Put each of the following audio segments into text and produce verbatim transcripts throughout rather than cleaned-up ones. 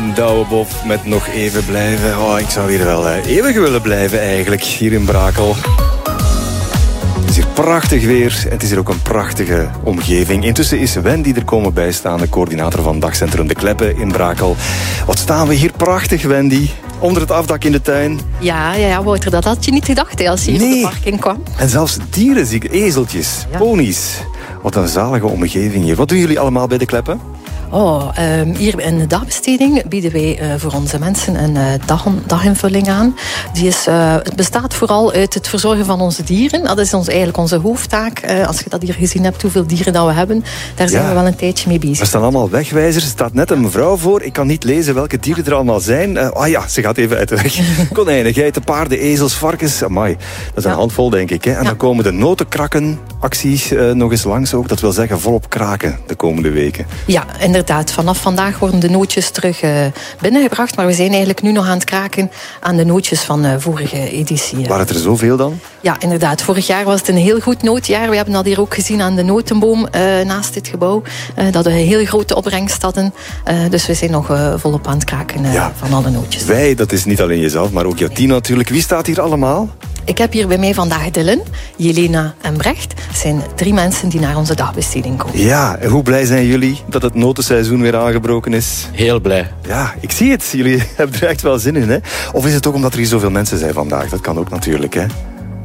en Douwe Bob met Nog Even Blijven. Oh, ik zou hier wel uh, eeuwig willen blijven eigenlijk, hier in Brakel. Het is hier prachtig weer en het is hier ook een prachtige omgeving. Intussen is Wendy er komen bijstaan, de coördinator van Dagcentrum De Kleppen in Brakel. Wat staan we hier prachtig, Wendy. Onder het afdak in de tuin. Ja, ja, ja, Wouter, dat had je niet gedacht hè, als je hier nee. op de parking kwam. En zelfs dieren zie ik, ezeltjes, ja. Ponies. Wat een zalige omgeving hier. Wat doen jullie allemaal bij De Kleppen? Oh, um, hier in de dagbesteding bieden wij uh, voor onze mensen een uh, dag, daginvulling aan. Die is, uh, het bestaat vooral uit het verzorgen van onze dieren. Dat is ons, eigenlijk onze hoofdtaak. Uh, als je dat hier gezien hebt, hoeveel dieren dat we hebben, daar zijn ja. we wel een tijdje mee bezig. Er staan allemaal wegwijzers. Er staat net een mevrouw voor. Ik kan niet lezen welke dieren er allemaal zijn. Uh, ah ja, ze gaat even uit de weg. Konijnen, geiten, paarden, ezels, varkens. Amai, dat is een ja. handvol, denk ik. Hè? En ja. dan komen de notenkrakenacties uh, nog eens langs ook. Dat wil zeggen volop kraken de komende weken. Ja, inderdaad. Vanaf vandaag worden de nootjes terug uh, binnengebracht. Maar we zijn eigenlijk nu nog aan het kraken aan de nootjes van uh, vorige editie. Uh. Waren het er zoveel dan? Ja, inderdaad. Vorig jaar was het een heel goed nootjaar. We hebben dat hier ook gezien aan de notenboom uh, naast dit gebouw. Uh, dat we een heel grote opbrengst hadden. Uh, dus we zijn nog uh, volop aan het kraken uh, ja. van alle nootjes. Wij, dat is niet alleen jezelf, maar ook jouw team natuurlijk. Wie staat hier allemaal? Ik heb hier bij mij vandaag Dylan, Jelena en Brecht. Het zijn drie mensen die naar onze dagbesteding komen. Ja, en hoe blij zijn jullie dat het notenseizoen weer aangebroken is? Heel blij. Ja, ik zie het. Jullie hebben er echt wel zin in, hè? Of is het ook omdat er hier zoveel mensen zijn vandaag? Dat kan ook natuurlijk, hè?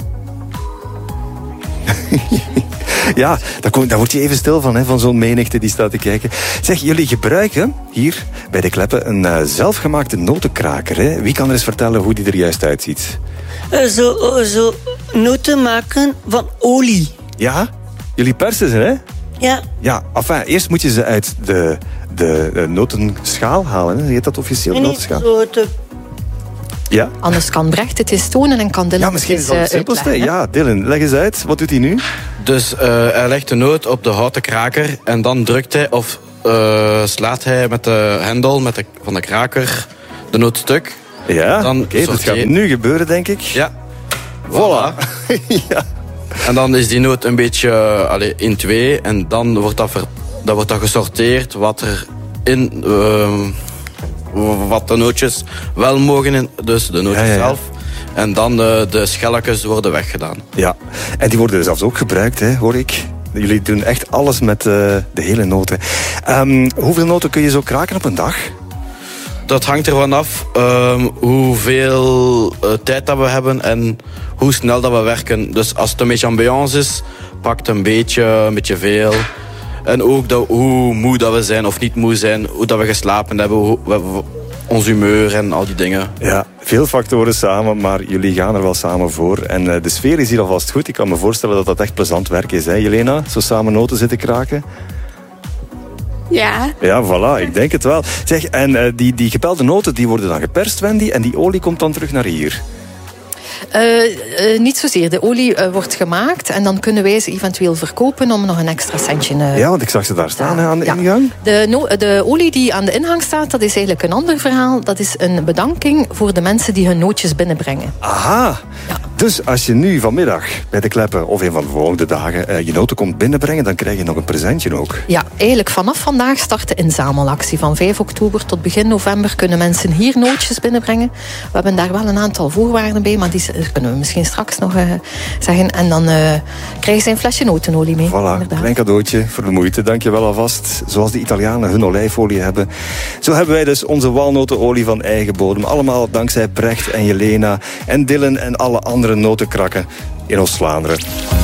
Ja, daar, kom, daar word je even stil van, hè, van zo'n menigte die staat te kijken. Zeg, jullie gebruiken hier bij De Kleppen een uh, zelfgemaakte notenkraker. Hè? Wie kan er eens vertellen hoe die er juist uitziet? Uh, zo, uh, zo noten maken van olie. Ja? Jullie persen ze, hè? Ja. Ja, enfin, eerst moet je ze uit de, de, de notenschaal halen. Hè? Heet dat officieel, en notenschaal? Zo te... Ja? Anders kan Brecht het eens tonen en kan Dylan ja, misschien het is dat het simpelste. Ja, Dylan, leg eens uit. Wat doet hij nu? Dus uh, hij legt de noot op de houten kraker en dan drukt hij of uh, slaat hij met de hendel met de, van de kraker de noot stuk. Ja, oké, okay, dat gaat nu gebeuren, denk ik. Ja. Voilà. ja. En dan is die noot een beetje uh, allez, in twee en dan wordt dat, ver, dan wordt dat gesorteerd wat er in... Uh, wat de nootjes wel mogen, in, dus de nootjes ja, ja, ja. zelf. En dan de, de schelletjes worden weggedaan. Ja, en die worden zelfs ook gebruikt, hè, hoor ik. Jullie doen echt alles met uh, de hele noten. Um, hoeveel noten kun je zo kraken op een dag? Dat hangt ervan af um, hoeveel uh, tijd dat we hebben en hoe snel dat we werken. Dus als het een beetje ambiance is, pakt het een beetje, een beetje veel. En ook dat, hoe moe dat we zijn of niet moe zijn, hoe dat we geslapen hebben, hoe, we, ons humeur en al die dingen. Ja, veel factoren samen, maar jullie gaan er wel samen voor. En uh, de sfeer is hier alvast goed. Ik kan me voorstellen dat dat echt plezant werk is, hè, Jelena? Zo samen noten zitten kraken. Ja. Ja, voilà, ik denk het wel. Zeg, en uh, die, die gepelde noten die worden dan geperst, Wendy, en die olie komt dan terug naar hier. Uh, uh, niet zozeer. De olie uh, wordt gemaakt en dan kunnen wij ze eventueel verkopen om nog een extra centje... Uh, ja, want ik zag ze daar staan, ja, hè, aan de ja. ingang. De, no- de olie die aan de ingang staat, dat is eigenlijk een ander verhaal. Dat is een bedanking voor de mensen die hun nootjes binnenbrengen. Aha. Ja. Dus als je nu vanmiddag bij De Kleppen of een van de volgende dagen uh, je noten komt binnenbrengen, dan krijg je nog een presentje ook. Ja, eigenlijk vanaf vandaag start de inzamelactie. Van vijf oktober tot begin november kunnen mensen hier nootjes binnenbrengen. We hebben daar wel een aantal voorwaarden bij, maar die kunnen we misschien straks nog uh, zeggen. En dan uh, krijgen ze een flesje notenolie mee. Voilà, een klein cadeautje voor de moeite. Dank je wel alvast. Zoals de Italianen hun olijfolie hebben. Zo hebben wij dus onze walnotenolie van eigen bodem. Allemaal dankzij Brecht en Jelena en Dylan en alle andere notenkrakken in Oost-Vlaanderen.